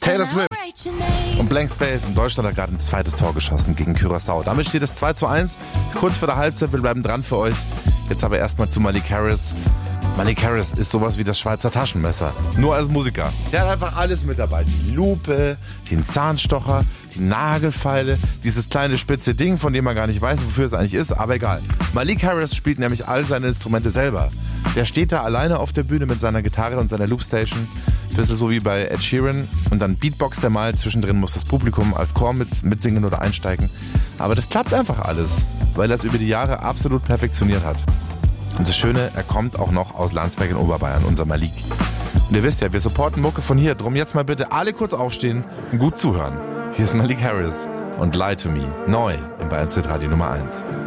Taylor Swift und Blank Space in Deutschland hat gerade ein zweites Tor geschossen gegen Curaçao. Damit steht es 2:1, kurz vor der Halbzeit, wir bleiben dran für euch. Jetzt aber erstmal zu Malik Harris. Malik Harris ist sowas wie das Schweizer Taschenmesser, nur als Musiker. Der hat einfach alles mit dabei. Die Lupe, den Zahnstocher, die Nagelfeile, dieses kleine spitze Ding, von dem man gar nicht weiß, wofür es eigentlich ist, aber egal. Malik Harris spielt nämlich all seine Instrumente selber. Der steht da alleine auf der Bühne mit seiner Gitarre und seiner Loopstation. Ein bisschen so wie bei Ed Sheeran. Und dann beatboxt er mal, zwischendrin muss das Publikum als Chor mitsingen oder einsteigen. Aber das klappt einfach alles, weil er es über die Jahre absolut perfektioniert hat. Und das Schöne, er kommt auch noch aus Landsberg in Oberbayern, unser Malik. Und ihr wisst ja, wir supporten Mucke von hier. Drum jetzt mal bitte alle kurz aufstehen und gut zuhören. Hier ist Malik Harris und Lie to Me, neu im Bayern Radio Nummer 1.